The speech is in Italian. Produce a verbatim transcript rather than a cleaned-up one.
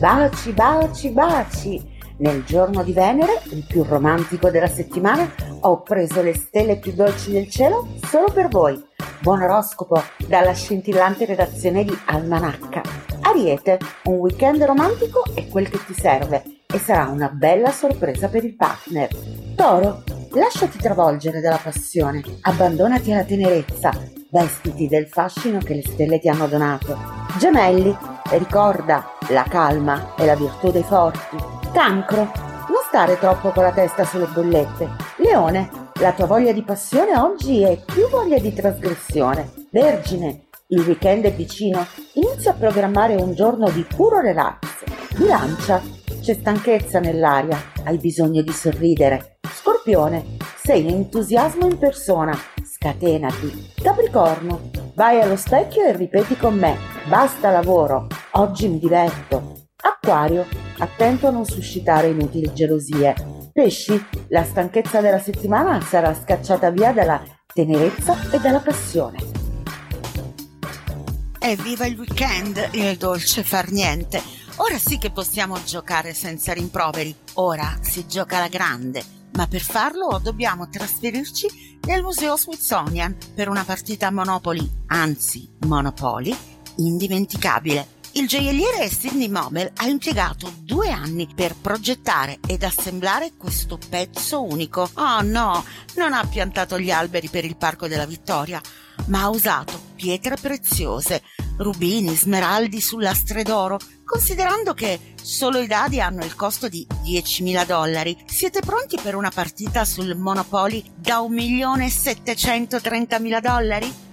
Baci, baci, baci! Nel giorno di Venere, il più romantico della settimana, ho preso le stelle più dolci del cielo solo per voi. Buon oroscopo dalla scintillante redazione di Almanacca. Ariete, un weekend romantico è quel che ti serve e sarà una bella sorpresa per il partner. Toro, lasciati travolgere dalla passione, abbandonati alla tenerezza, vestiti del fascino che le stelle ti hanno donato. Gemelli, ricorda, la calma è la virtù dei forti. Cancro, non stare troppo con la testa sulle bollette. Leone, la tua voglia di passione oggi è più voglia di trasgressione. Vergine, il weekend è vicino, inizia a programmare un giorno di puro relax. Bilancia, c'è stanchezza nell'aria, hai bisogno di sorridere. Scorpione, sei entusiasmo in persona, scatenati. Capricorno, vai allo specchio e ripeti con me, basta lavoro, oggi mi diverto. Acquario, attento a non suscitare inutili gelosie. Pesci, la stanchezza della settimana sarà scacciata via dalla tenerezza e dalla passione. Evviva il weekend, il dolce far niente. Ora sì che possiamo giocare senza rimproveri. Ora si gioca alla grande. Ma per farlo dobbiamo trasferirci nel Museo Smithsonian per una partita a Monopoly, anzi Monopoly, indimenticabile. Il gioielliere Sidney Mobile ha impiegato due anni per progettare ed assemblare questo pezzo unico. Oh no, non ha piantato gli alberi per il Parco della Vittoria, ma ha usato pietre preziose, rubini, smeraldi su lastre d'oro, considerando che solo i dadi hanno il costo di diecimila dollari. Siete pronti per una partita sul Monopoly da un milione settecentotrentamila dollari?